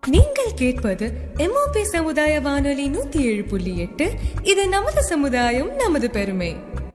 நீங்கள் கேட்பது MOP சமுதாய வானொலி 107.8. இது நமது சமுதாயம், நமது பெருமை.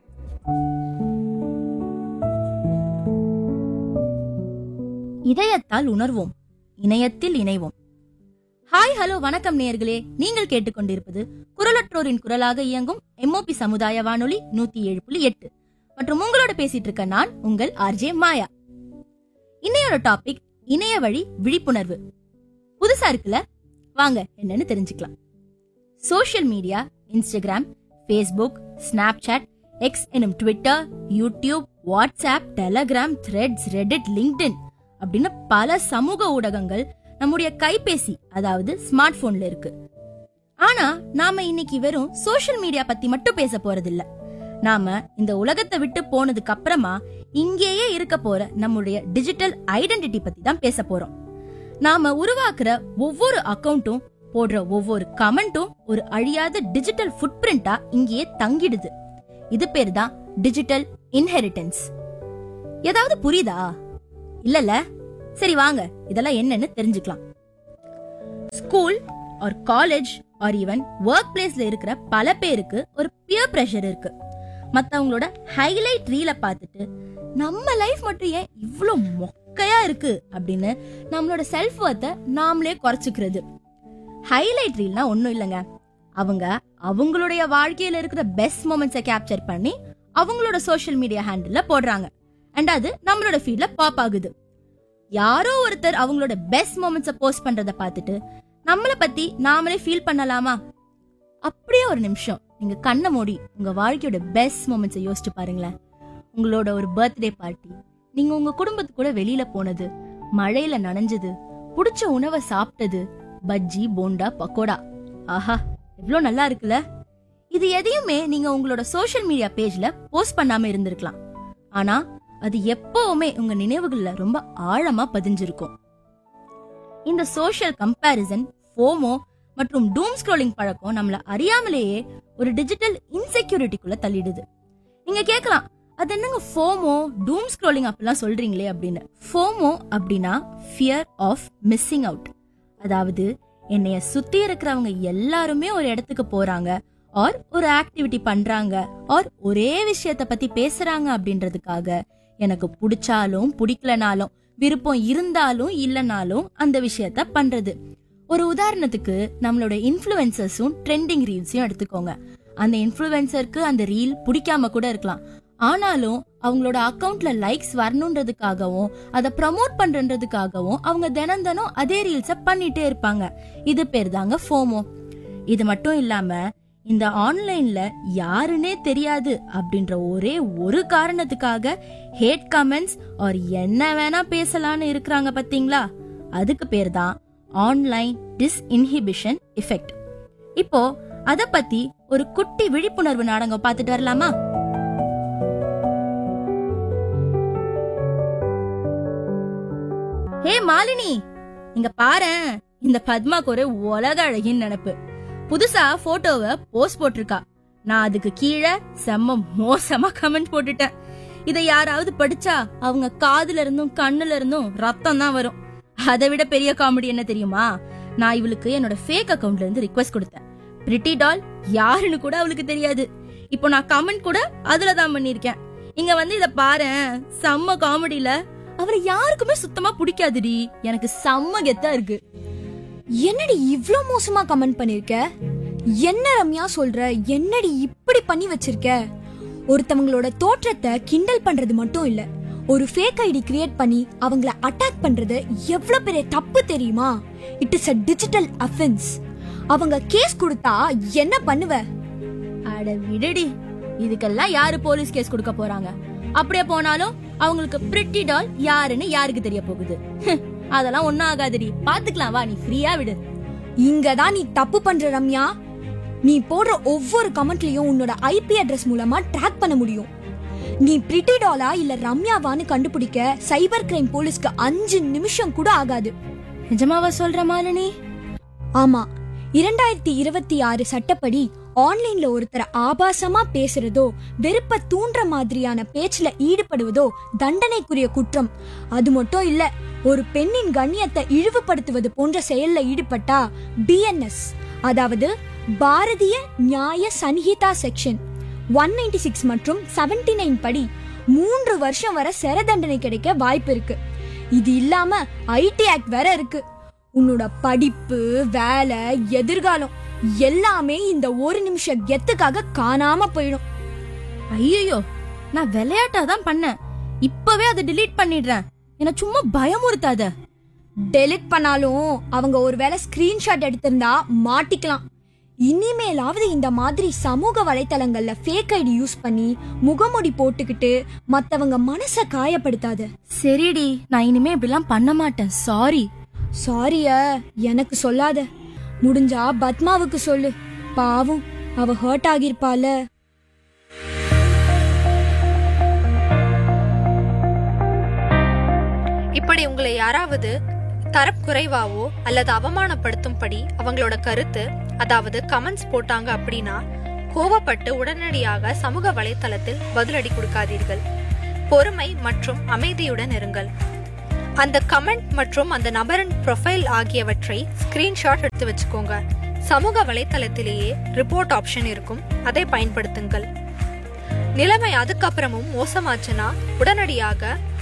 இதயத்தால் உணர்வோம், இணையத்தில் இணைவோம். ஹாய், ஹலோ, வணக்கம் நேயர்களே. நீங்கள் கேட்டுக்கொண்டிருப்பது குரலற்றோரின் குரலாக இயங்கும் MOP சமுதாய வானொலி 107.8 மற்றும் உங்களோட பேசிட்டு இருக்க நான் உங்கள் RJ மாயா. இன்னையோட டாபிக் இணைய வழி விழிப்புணர்வு. புதுசா இருக்குல்ல? வாங்க என்னன்னு தெரிஞ்சுக்கலாம். Social media, Instagram, Facebook, Snapchat, X எனும் Twitter, YouTube, WhatsApp, Telegram, threads, Reddit, LinkedIn அப்படின்னு பல சமூக ஊடகங்கள் நம்முடைய கைபேசி, அதாவது ஸ்மார்ட் போன்ல இருக்கு. ஆனா நாம இன்னைக்கு வெறும் சோஷியல் மீடியா பத்தி மட்டும் பேச போறது இல்ல. நாம இந்த உலகத்தை விட்டு போனதுக்கு அப்புறமா இங்கேயே இருக்க போற நம்முடைய டிஜிட்டல் ஐடென்டிட்டி பத்தி தான் பேச போறோம். நாம உருவாக்குற ஒவ்வொரு அக்கவுண்டும், போடுற ஒவ்வொரு கமெண்ட்டும் ஒரு அழியாத டிஜிட்டல் ஃபுட் பிரிண்டா இங்கேயே தங்கிடுது. இது பேர் தான் டிஜிட்டல் இன்ஹெரிட்டன்ஸ். ஏதாவது புரியுதா? இல்லல? சரி வாங்க இதெல்லாம் என்னன்னு தெரிஞ்சுக்கலாம். School or college or even work பிளேஸ்ல இருக்கிற பல பேருக்கு ஒரு பியர் பிரஷர் இருக்கு. மத்தவங்களோட ஹைலைட் ரீல பார்த்துட்டு நம்ம லைஃப் மட்டும் ஏன் இவ்ளோ மொக்கையா இருக்கு அப்படின்னு நம்மளோட செல்ஃப் வர்த்தை நாமளே குறைச்சுக்கிறது. ஹைலைட் ரீல்னா ஒண்ணும் இல்லைங்க, அவங்க அவங்களுடைய வாழ்க்கையில இருக்கிற பெஸ்ட் மொமெண்ட்ஸை கேப்சர் பண்ணி அவங்களோட சோஷியல் மீடியா ஹேண்டில்ல போடுறாங்க. அண்ட் அது நம்மளோட ஃபீல்ட்ல பாப் ஆகுது. யாரோ ஒருத்தர் அவங்களோட பெஸ்ட் மொமெண்ட்ஸை போஸ்ட் பண்றத பார்த்துட்டு நம்மள பத்தி நாமளே ஃபீல் பண்ணலாமா? அப்படியே ஒரு நிமிஷம் நீங்க கண்ணை மூடி உங்க வாழ்க்கையோட பெஸ்ட் மொமெண்ட்ஸை யோசிச்சு பாருங்களேன். உங்களோட ஒரு பர்த்டே பார்ட்டி, நீங்க உங்க குடும்பத்து கூட வெளியில போனது, மழையில நனைஞ்சது, புடிச்ச உணவை சாப்பிட்டது, பஜ்ஜி, போண்டா, பக்கோடா. ஆஹா, எவ்வளவு நல்லா இருக்குல்ல? இது எதையுமே நீங்க உங்களோட சோஷியல் மீடியா பேஜ்ல போஸ்ட் பண்ணாம இருந்திருக்கலாம். ஆனா அது எப்பவுமே உங்க நினைவுகள்ல ரொம்ப ஆழமா பதிஞ்சிருக்கும். இந்த சோஷியல் கம்பேரிசன், ஃபோமோ மற்றும் டூம் ஸ்க்ரோலிங் பழக்கம் நம்மள அறியாமலேயே ஒரு டிஜிட்டல் இன்செக்யூரிட்டிக்குள்ள தள்ளிடுது. நீங்க கேட்கலாம், அது என்னங்க ஃபோமோ, டூம் ஸ்க்ரோலிங் அப்படிலாம் சொல்றீங்களே அப்படின்னு. ஃபோமோ அப்படின்னா ஃபியர் ஆஃப் மிஸ்ஸிங் அவுட். அதாவது என்னைய சுத்தி இருக்கிறவங்க எல்லாருமே ஒரு இடத்துக்கு போறாங்க ஆர் ஒரு ஆக்டிவிட்டி பண்றாங்க ஆர் ஒரே விஷயத்த பத்தி பேசுறாங்க அப்படின்றதுக்காக எனக்கு பிடிச்சாலும் பிடிக்கலனாலும், விருப்பம் இருந்தாலும் இல்லனாலும் அந்த விஷயத்த பண்றது. ஒரு உதாரணத்துக்கு நம்மளோட இன்ஃப்ளூயன்சர்ஸும் ட்ரெண்டிங் ரீல்ஸையும் எடுத்துக்கோங்க. அந்த இன்ஃப்ளூயன்சருக்கு அந்த ரீல் பிடிக்காம கூட இருக்கலாம். ஆனாலும் அவங்களோட அக்கவுண்ட்ல லைக்ஸ் வரணுன்றதுக்காகவும் அதை ப்ரமோட் பண்றதுக்காகவும் அவங்க தினம் தினம் அதே ரீல்ஸ பண்ணிட்டே இருப்பாங்க. இது பேர் தாங்க ஃபோமோ. இது மட்டும் இல்லாம இந்த ஆன்லைன்ல யாருன்னே தெரியாது அப்படின்ற ஒரே ஒரு காரணத்துக்காக ஹேட் கமெண்ட்ஸ் ஆர் என்ன வேணா பேசலான்னு இருக்கிறாங்க பாத்தீங்களா? அதுக்கு பேர் தான் ஆன்லைன் டிஸ்இன்ஹிபிஷன் எஃபெக்ட். இப்போ அத பத்தி ஒரு குட்டி விழிப்புணர்வு நாடகம் பார்த்துட்டு வரலாமா? ஹே மாலினி, இங்க பாரேன், இந்த பத்மாக்கு ஒரு உலக அழகின் நினைப்பு. புதுசா போட்டோவை போஸ்ட் போட்டிருக்கா. நான் அதுக்கு கீழே செம்ம மோசமா கமெண்ட் போட்டுட்டேன். இதை யாராவது படிச்சா அவங்க காதுல இருந்தும் கண்ணுல இருந்தும் ரத்தம் தான் வரும். அதை விட பெரிய காமெடி என்ன தெரியுமா? நான் இவளுக்கு என்னோட ஃபேக் அக்கவுண்ட்ல இருந்து ரிக்வெஸ்ட் கொடுத்தேன். பிரிட்டி டால் யாருன்னு கூட அவளுக்கு தெரியாது. இப்போ நான் கமெண்ட் கூட அதுலதான் பண்ணிருக்கேன். இங்க வந்து இத பாரேன், செம்ம காமெடியில அவரை யாருக்குமே சுத்தமா பிடிக்காதுடி. எனக்கு செம்ம கெத்தா இருக்கு. என்னடி இவ்ளோ மோசமா கமெண்ட் பண்ணிருக்க? என்ன ரம்யா சொல்ற? என்னடி இப்படி பண்ணி வச்சிருக்க? ஒருத்தவங்களோட தோற்றத்தை கிண்டல் பண்றது மட்டும் இல்ல, ஒரு ஃபேக் ஐடி கிரியேட் பண்ணி அவங்கள அட்டாக் பண்றது எவ்வளவு பெரிய தப்பு தெரியுமா? It is a digital offense. அவங்க கேஸ் கொடுத்தா என்ன பண்ணுவ? அட விடுடி, இதுக்கெல்லாம் யாரு போலீஸ் கேஸ் கொடுக்க போறாங்க? அப்படியே போனாலும் அவங்களுக்கு பிரிட்டி டால் யாருன்னு யாருக்கு தெரிய போகுது? அதெல்லாம் ஒன்னும் ஆகாதுடி, பாத்துக்கலாம், வா, நீ ஃப்ரீயா விடு. இங்கதான் நீ தப்பு பண்ற ரம்யா. நீ போடுற ஒவ்வொரு கமெண்ட்லயும் உன்னோட IP அட்ரஸ் மூலமா ட்ராக் பண்ண முடியும். நீ பிரிட்டி டாலா இல்ல ரம்யாவான்னு கண்டுபிடிக்க சைபர் கிரைம் போலீஸ்க்கு 5 நிமிஷம் கூட ஆகாது. நிஜமாவா சொல்ற மாலினி? ஆமா, 2026 சட்டப்படி ஆன்லைன்ல ஒருத்தரை ஆபாசமா பேசுறதோ வெறுப்ப தூண்டுற மாதிரியான பேச்சுல ஈடுபடுவதோ தண்டனைக்குரிய குற்றம். அது மட்டும் இல்ல, ஒரு பெண்ணின் கண்ணியத்தை இழிவுபடுத்துவது போன்ற செயல்ல ஈடுபட்டா BNS, அதாவது பாரதிய நியாய சன்ஹிதா செக்ஷன் 196 மற்றும் 79 படி 3 வருஷம் வரை சிறை தண்டனை கிடைக்க வாய்ப்பு இருக்கு. இது இல்லாம IT ஆக்ட் வேற இருக்கு. உன்னோட படிப்பு, வேலை, எதிர்காலம் எல்லாமே இந்த ஒரு நிமிஷம் கெத்துக்காக காணாம போயிடும். ஐயோ, நான் விளையாட்டாதான் பண்ணேன். இப்பவே அதை delete பண்ணிடுறேன். என்ன சும்மா பயமுறுத்தாத. டெலிட் பண்ணாலும் அவங்க ஒருவேளை ஸ்கிரீன்ஷாட் எடுத்திருந்தா மாட்டிக்கலாம். இனிமேலாவது இந்த மாதிரி சமூக வலைத்தளங்கள்ல ஃபேக் ஐடி யூஸ் பண்ணி முகமூடி போட்டுக்கிட்டு மத்தவங்க மனச காயப்படுத்தாத. சரிடி, நான் இனிமே இப்படிலாம் பண்ண மாட்டேன். சாரி. சாரிய எனக்கு சொல்லாத. முடிஞ்சா பத்மாவுக்கு சொல்லு. பாவம், அவ ஹர்ட் ஆகிருப்பால. இப்படி உங்களை யாராவது தரக்குறைவாவோ அல்லது அவமானப்படுத்தும்படி அவங்களோட கருத்து, அதாவது கமெண்ட்ஸ் போட்டாங்க அப்படின்னா கோவப்பட்டு உடனடியாக சமூக வலைத்தளத்தில் பதிலடி கொடுக்காதீர்கள். பொறுமை மற்றும் அமைதியுடன் இருங்கள். அந்த கமெண்ட் மற்றும் அந்த நபரின் ப்ரொஃபைல் ஆகியவற்றை ஸ்கிரீன்ஷாட் எடுத்து வச்சுக்கோங்க. சமூக வலைத்தளத்திலேயே ரிப்போர்ட் ஆப்ஷன் இருக்கும், அதை பயன்படுத்துங்கள். நிலைமை அதுக்கப்புறமும் மோசமாச்சுன்னா உடனடியாக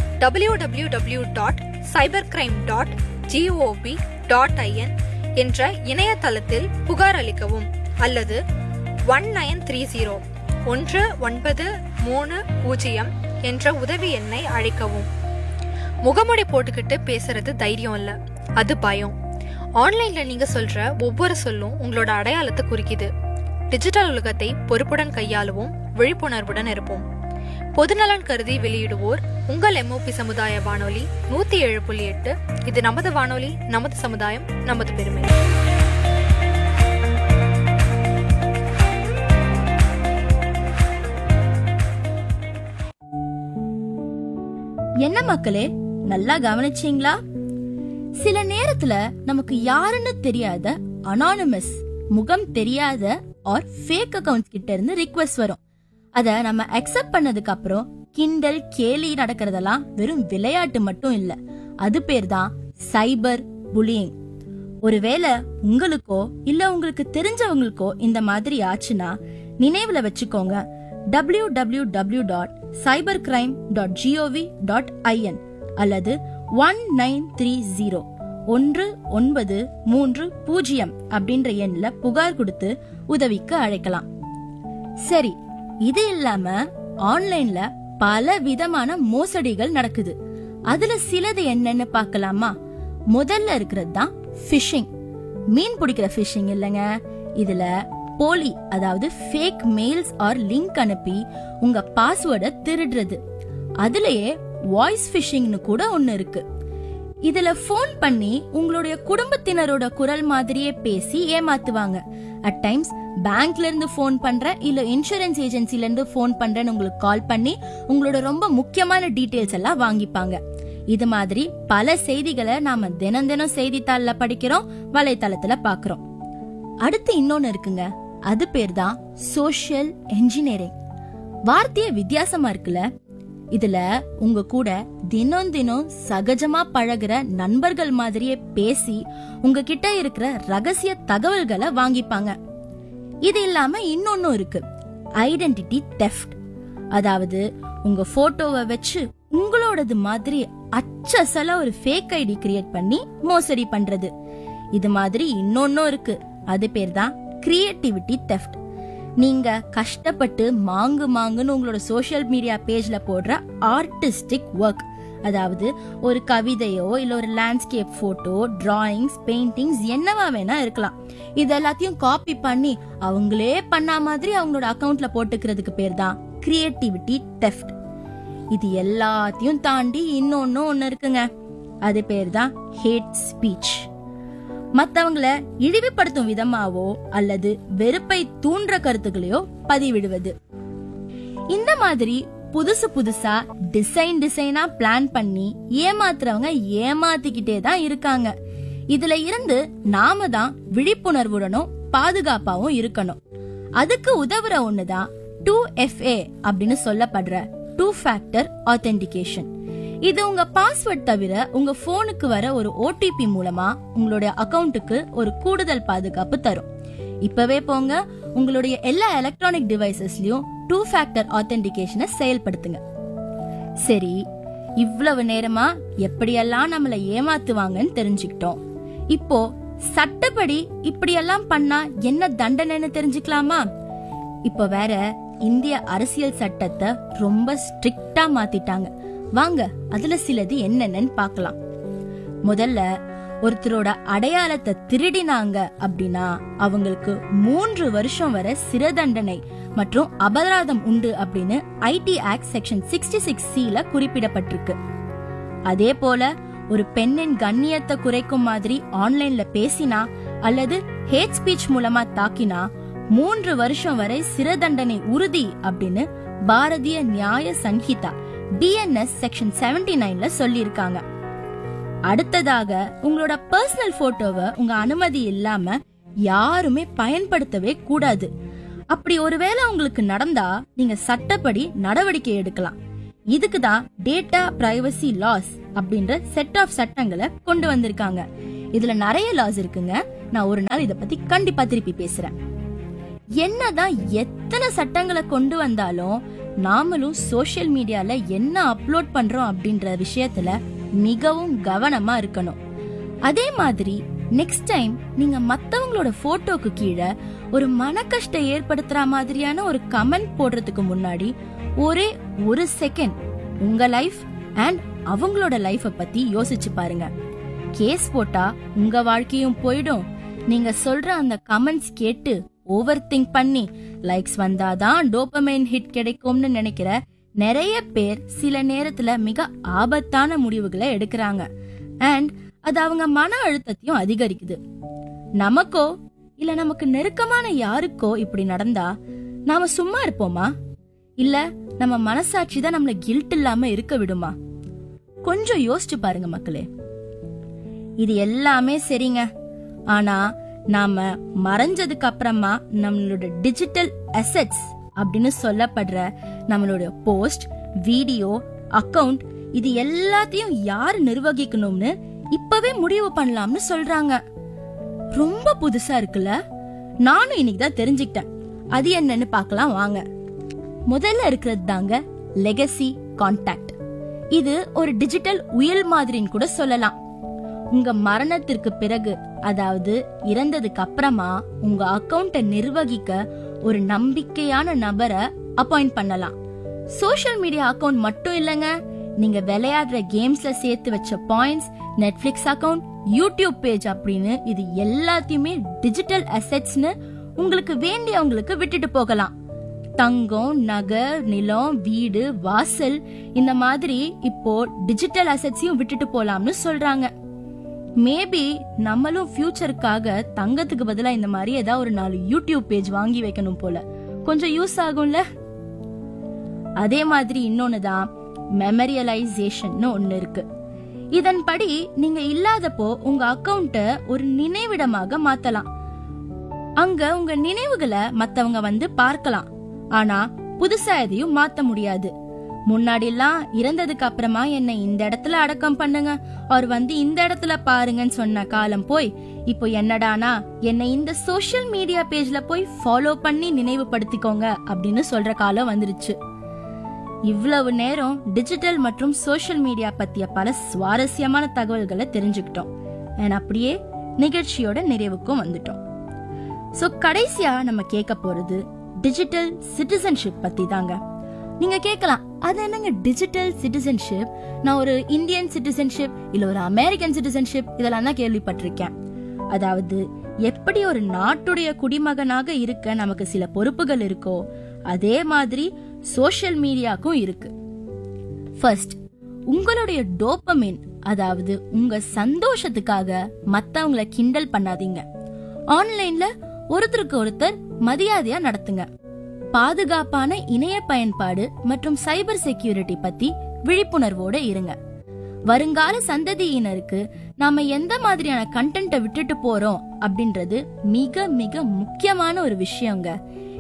www.cybercrime.gov.in என்ற இணையதளத்தில் புகார் அளிக்கவும் அல்லது 1930 என்ற உதவி எண்ணை அழைக்கவும். முகமுடி போட்டுக்கிட்டு பேசுறது தைரியம் இல்ல, அது பயம். ஆன்லைன்ல நீங்க சொல்ற ஒவ்வொரு சொல்லும் உங்களோட அடையாளத்தை குறிக்குது. டிஜிட்டல் உலகத்தை பொறுப்புடன் கையாளுவோம், விழிப்புணர்வுடன் இருப்போம். பொதுநலன் கருதி வெளியிடுவோர் உங்கள் MOP சமுதாய வானொலி 107.8. இது நமது வானொலி, நமது சமுதாயம், நமது பெருமை. என்ன மக்களே, நல்லா கவனிச்சீங்களா? சில நேரத்துல நமக்கு யாருன்னு தெரியாத அனானிமஸ், முகம் தெரியாத ஆர் ஃபேக் அக்கவுண்ட்ஸ் கிட்ட இருந்து ரிக்வெஸ்ட் வரும். அத நம்ம அக்செப்ட் பண்ணதுக்கு அப்புறம் கிண்டல் கேலி நடக்கிறதெல்லாம் வெறும் விளையாட்டு மட்டும் இல்ல, அது பேர் தான் சைபர் புல்லியிங். ஒருவேளை உங்களுக்கோ இல்ல உங்களுக்கு தெரிஞ்சவங்களுக்கோ இந்த மாதிரி ஆச்சுன்னா நினைவுல வச்சுக்கோங்க, www.cybercrime.gov.in அல்லது 1930 அப்படின்ற எண்ணில புகார் கொடுத்து உதவிக்கு அழைக்கலாம். சரி, இது இல்லாம ஆன்லைன்ல பல விதமான மோசடிகள் நடக்குது. அதுல சிலது என்னன்னு பார்க்கலாமா? முதல்ல இருக்கிறது தான் ஃபிஷிங். மீன் பிடிக்கிற ஃபிஷிங் இல்லைங்க, இதுல போலி, அதாவது ஃபேக் மெயில்ஸ் ஆர் லிங்க் அனுப்பி உங்க பாஸ்வேர்டை திருடுறது. அதுலயே வாய்ஸ் ஃபிஷிங்னு கூட ஒன்னு இருக்கு. இதுல போன் பண்ணி உங்களுடைய குடும்பத்தினரோட குரல் மாதிரியே பேசி ஏமாத்துவாங்க. அட் டைம்ஸ் பேங்க்ல இருந்து போன் பண்ற இல்ல இன்சூரன்ஸ் ஏஜென்சில இருந்து போன் பண்றேன்னு உங்களுக்கு கால் பண்ணி உங்களோட ரொம்ப முக்கியமான டீடைல்ஸ் எல்லாம் வாங்கிப்பாங்க. இது மாதிரி பல செய்திகளை நாம தினம் தினம் செய்தித்தாள்ல படிக்கிறோம், வலைத்தளத்துல பாக்குறோம். அடுத்து இன்னொன்னு இருக்குங்க, அது பேர் தான் சோஷியல் என்ஜினியரிங். வார்த்தையே வித்தியாசமா இருக்குல்ல. இதுல உங்க கூட தினம் தினம் சகஜமா பழகுற நண்பர்கள் மாதிரியே பேசி உங்ககிட்ட இருக்கிற ரகசிய தகவல்களை வாங்கிப்பாங்க. இது இல்லாம இன்னொன்னும் இருக்கு, ஐடென்டிட்டி தெஃப்ட். அதாவது உங்க போட்டோவை வச்சு உங்களோடது மாதிரி அச்சசல ஒரு ஃபேக் ஐடி கிரியேட் பண்ணி மோசடி பண்றது. இது மாதிரி இன்னொன்னும் இருக்கு, அது பேர் தான் கிரியேட்டிவிட்டி தெஃப்ட். நீங்க கஷ்டப்பட்டு மாங்குன்னு உங்களோட சோஷியல் மீடியா பேஜ்ல போடுற ஆர்டிஸ்டிக் ஒர்க், அதாவது ஒரு கவிதையோ இல்ல ஒரு லேண்ட்ஸ்கேப் போட்டோ, டிராயிங்ஸ், பெயிண்டிங்ஸ் என்னவா வேணா இருக்கலாம். இது எல்லாத்தையும் காப்பி பண்ணி அவங்களே பண்ண மாதிரி அவங்களோட அக்கவுண்ட்ல போட்டுக்கிறதுக்கு பேர் தான் கிரியேட்டிவிட்டி தெஃப்ட். இது எல்லாத்தையும் தாண்டி இன்னொன்னு இருக்குங்க, அது பேர் தான் ஹேட் ஸ்பீச். மத்தவங்கள இழிவுபடுத்தும் விதமாவோ அல்லது வெறுப்பை தூண்டுற கருத்துக்களையோ பதிவிடுவது. இந்த மாதிரி புதுசா டிசைனா பிளான் பண்ணி ஏமாத்துறவங்க ஏமாத்திக்கிட்டே தான் இருக்காங்க. இதுல இருந்து நாம தான் விழிப்புணர்வுடனும் பாதுகாப்பாவும் இருக்கணும். அதுக்கு உதவுற ஒண்ணுதான் 2FA அப்படின்னு சொல்லப்படுற 2 ஃபேக்டர் ஆத்தென்டிகேஷன். இது உங்க பாஸ்வேர்ட் தவிர உங்க போனுக்கு வர ஒரு OTP மூலமா உங்களுடைய அக்கவுண்ட்டுக்கு ஒரு கூடுதல் பாதுகாப்பு தரும். இப்பவே போங்க, உங்களுடைய எல்லா எலக்ட்ரானிக் டிவைசஸ்லயும் 2 ஃபேக்டர் ஆத்தென்டிகேஷனை செயல்படுத்துங்க. சரி, இவ்வளவு நேரமா எப்படியெல்லாம் நம்மள ஏமாத்துவாங்கன்னு தெரிஞ்சுக்கிட்டோம். இப்போ சட்டப்படி இப்படியெல்லாம் பண்ணா என்ன தண்டனைன்னு தெரிஞ்சுக்கலாமா? இப்போ வேற இந்திய அரசியல் சட்டத்தை ரொம்ப ஸ்ட்ரிக்டா மாத்திட்டாங்க. வாங்க அதுல சிலது என்னென்னு பார்க்கலாம். முதல்ல, ஒருத்தரோட அடையாளத்தை திருடினாங்க அப்படின்னா அவங்களுக்கு 3 வருஷம் வரை சிறை தண்டனை மற்றும் அபராதம் உண்டு அப்படின்னு IT ஆக்ட் செக்ஷன் 66C குறிப்பிடப்பட்டிருக்கு. அதே போல ஒரு பெண்ணின் கண்ணியத்தை குறைக்கும் மாதிரி ஆன்லைன்ல பேசினா அல்லது ஹேட் ஸ்பீச் மூலமா தாக்கினா 3 வருஷம் வரை சிறை தண்டனை உறுதி அப்படின்னு பாரதிய நியாய சன்ஹிதா BNS செக்ஷன் 79ல சொல்லியிருக்காங்க. அடுத்ததாக, உங்களோட பர்சனல் போட்டோவை உங்க அனுமதி இல்லாம யாருமே பயன்படுத்தவே கூடாது. அப்படி ஒருவேளை உங்களுக்கு நடந்தா நீங்க சட்டப்படி நடவடிக்கை எடுக்கலாம். இதுக்குதான் டேட்டா பிரைவசி லாஸ் அப்படின்ற செட் ஆஃப் சட்டங்களை கொண்டு வந்திருக்காங்க. இதுல நிறைய லாஸ் இருக்குங்க. நான் ஒரு நாள் இத பத்தி கண்டிப்பா திருப்பி பேசுறேன். என்னதான் எத்தனை சட்டங்களை கொண்டு வந்தாலும் நாமளும் சோசியல் மீடியால என்ன அப்லோட் பண்றோம் அப்படின்ற விஷயத்துல மிகவும் கவனமா இருக்கணும். அதே மாதிரி நெக்ஸ்ட் டைம் நீங்க மத்தவங்களோட போட்டோக்கு கீழே ஒரு மன கஷ்டம் ஏற்படுத்துற மாதிரியான ஒரு கமெண்ட் போடுறதுக்கு முன்னாடி ஒரே ஒரு செகண்ட் உங்க லைஃப் அண்ட் அவங்களோட லைஃப பத்தி யோசிச்சு பாருங்க. கேஸ் போட்டா உங்க வாழ்க்கையும் போயிடும். நீங்க சொல்ற அந்த கமெண்ட்ஸ் கேட்டு ஓவர் திங்க் பண்ணி லைக்ஸ் வந்தாதான் டோபமைன் ஹிட் கிடைக்கும்னு நினைக்கிற நிறைய பேர் சில நேரத்துல மிக ஆபத்தான முடிவுகளை எடுக்கிறாங்க. அண்ட் அது அவங்க மன அழுத்தத்தையும் அதிகரிக்குது. நமக்கோ இல்ல நமக்கு நெருக்கமான யாருக்கோ இப்படி நடந்தா நாம சும்மா இருப்போமா? இல்ல நம்ம மனசாட்சி தான் நம்மள கில்ட் இல்லாம இருக்க விடுமா? கொஞ்சம் யோசிச்சு பாருங்க மக்களே. இது எல்லாமே சரிங்க. ஆனா நாம மறைஞ்சதுக்கு அப்புறமா நம்மளோட டிஜிட்டல் அசெட்ஸ் அப்படின்னு சொல்லப்படுற நம்மளோட போஸ்ட், வீடியோ, அக்கவுண்ட் இது எல்லாத்தையும் யாரு நிர்வகிக்கணும்னு இப்பவே முடிவு பண்ணலாம்னு சொல்றாங்க. ரொம்ப புதுசா இருக்குல்ல? நானும் இன்னைக்கு தான் தெரிஞ்சுக்கிட்டேன். அது என்னன்னு பார்க்கலாம் வாங்க. முதல்ல இருக்கிறது தாங்க லெகசி கான்டாக்ட். இது ஒரு டிஜிட்டல் உயில் மாதிரின்னு கூட சொல்லலாம். உங்க மரணத்திற்கு பிறகு, அதாவது இறந்ததுக்கு அப்புறமா உங்க அக்கவுண்ட நிர்வகிக்க ஒரு நம்பிக்கையான நபரை அப்பாயிண்ட் பண்ணலாம். சோஷியல் மீடியா அக்கவுண்ட் மட்டும் இல்லங்க, நீங்க விளையாடுற கேம்ஸ்ல சேர்த்து வச்ச points, Netflix account, YouTube page அப்படின்னு இது எல்லாத்தையுமே டிஜிட்டல் அசெட்ஸ்னு உங்களுக்கு வேண்டியவங்களுக்கு விட்டுட்டு போகலாம். தங்கம், நகை, நிலம், வீடு, வாசல் இந்த மாதிரி இப்போ டிஜிட்டல் அசெட்ஸையும் விட்டுட்டு போலாம்னு சொல்றாங்க. மேபி நம்மளும் ஃபியூச்சருக்காக தங்கத்துக்கு பதிலா இந்த மாதிரி ஏதாவது ஒரு 4 யூடியூப் பேஜ் வாங்கி வைக்கணும் போல. கொஞ்சம் யூஸ் ஆகும்ல? அதே மாதிரி இன்னொன்னுதான் மெமரியலைசேஷன் ஒன்னு இருக்கு. இதன்படி நீங்க இல்லாதப்போ உங்க அக்கவுண்ட ஒரு நினைவிடமாக மாத்தலாம். அங்க உங்க நினைவுகளை மத்தவங்க வந்து பார்க்கலாம். ஆனா புதுசா எதையும் மாத்த முடியாது. முன்னாடி எல்லாம் இறந்ததுக்கு அப்புறமா என்ன இந்த இடத்துல அடக்கம் பண்ணுங்க, அவர் வந்து இந்த இடத்துல பாருங்கன்னு சொன்ன காலம் போய் இப்போ என்னடானா என்னை இந்த சோஷியல் மீடியா பேஜ்ல போய் ஃபாலோ பண்ணி நினைவுபடுத்திக்கோங்க அப்படின்னு சொல்ற காலம் வந்துருச்சு. இவ்வளவு நேரம் டிஜிட்டல் மற்றும் சோஷியல் மீடியா பத்திய பல சுவாரஸ்யமான தகவல்களை தெரிஞ்சுக்கிட்டோம். அப்படியே நிகழ்ச்சியோட நிறைவுக்கும் வந்துட்டோம். சோ கடைசியா நம்ம கேட்க போறது டிஜிட்டல் சிட்டிசன்ஷிப் பத்தி தாங்க. நீங்க கேட்கலாம், அது என்னங்க டிஜிட்டல் சிட்டிசன்ஷிப்? நான் ஒரு இந்தியன் சிட்டிசன்ஷிப் இல்ல ஒரு அமெரிக்கன் சிட்டிசன்ஷிப் இதெல்லாம் தான் கேள்விப்பட்டிருக்கேன். அதாவது எப்படி ஒரு நாட்டுடைய குடிமகனாக இருக்க நமக்கு சில பொறுப்புகள் இருக்கோ அதே மாதிரி சோஷியல் மீடியாக்கும் இருக்கு. ஃபர்ஸ்ட், உங்களுடைய டோபமைன், அதாவது உங்க சந்தோஷத்துக்காக மத்தவங்களை கிண்டல் பண்ணாதீங்க. ஆன்லைன்ல ஒருத்தருக்கு ஒருத்தர் மரியாதையா நடத்துங்க. பாதுகாப்பான இணைய பயன்பாடு மற்றும் சைபர் செக்யூரிட்டி பத்தி விழிப்புணர்வோட இருங்க. வருங்கால சந்ததியினருக்கு நாம எந்த மாதிரியான கண்டென்ட்டை விட்டுட்டு போறோம் அப்படின்றது மிக மிக முக்கியமான ஒரு விஷயங்க.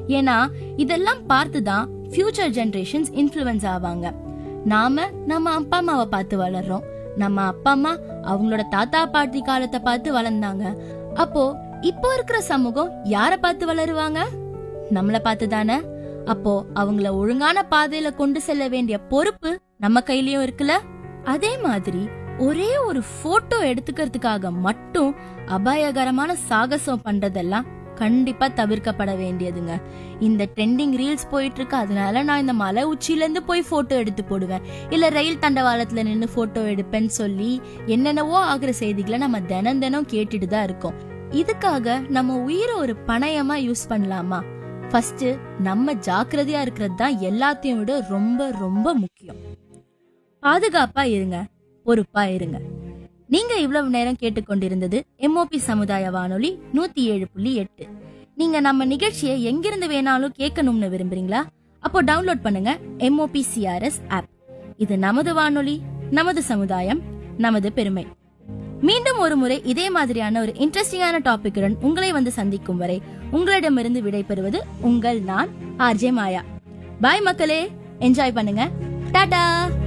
ஏன்னா இதெல்லாம் பார்த்துதான் ஃபியூச்சர் ஜெனரேஷன்ஸ் இன்ஃப்ளூயன்ஸ் ஆவாங்க. நாம நம்ம அப்பா அம்மாவை பார்த்து வளர்றோம், நம்ம அப்பா அம்மா அவங்களோட தாத்தா பாட்டி காலத்தை பார்த்து வளர்ந்தாங்க. அப்போ இப்போ இருக்கிற சமூகம் யார பார்த்து வளருவாங்க? நம்மள பார்த்து தானே. அப்போ அவங்கள ஒழுங்கான பாதையில கொண்டு செல்ல வேண்டிய பொறுப்பு நம்ம கையிலயும் இருக்குல்ல. அதே மாதிரி ஒரே ஒரு போட்டோ எடுத்துக்கிறதுக்காக மட்டும் அபாயகரமான சாகசம் பண்றதெல்லாம் கண்டிப்பா தவிர்க்கப்பட வேண்டியதுங்க. இந்த ட்ரெண்டிங் ரீல்ஸ் போயிட்டு இருக்கு, அதனால நான் இந்த மலை உச்சியில இருந்து போய் போட்டோ எடுத்து போடுவேன், இல்ல ரயில் தண்டவாளத்துல நின்னு போட்டோ எடுப்பேன்னு சொல்லி என்னென்னவோ ஆகிற செய்திகளை நம்ம தினம் தினம் கேட்டுட்டு தான் இருக்கோம். இதுக்காக நம்ம உயிரை ஒரு பணயமா யூஸ் பண்ணலாமா? ஃபர்ஸ்ட் நம்ம ஜாக்கிரதையா இருக்கிறது தான் எல்லாத்தையும் விட ரொம்ப ரொம்ப முக்கியம். பாதுகாப்பா இருங்க, பொறுப்பா இருங்க. நீங்க இவ்வளவு நேரம் கேட்டுக்கொண்டிருந்தது MOP சமுதாய வானொலி 107.8. நீங்க நம்ம நிகழ்ச்சியை எங்கிருந்து வேணாலும் கேட்கணும்னு விரும்புறீங்களா? அப்போ டவுன்லோட் பண்ணுங்க MOP CRS ஆப். இது நமது வானொலி, நமது சமுதாயம், நமது பெருமை. மீண்டும் ஒரு முறை இதே மாதிரியான ஒரு இன்ட்ரெஸ்டிங்கான டாபிக்குடன் உங்களை வந்து சந்திக்கும் வரை உங்களிடமிருந்து விடைபெறுவது உங்கள் நான் RJ மாயா. பாய் மக்களே, என்ஜாய் பண்ணுங்க. டாடா.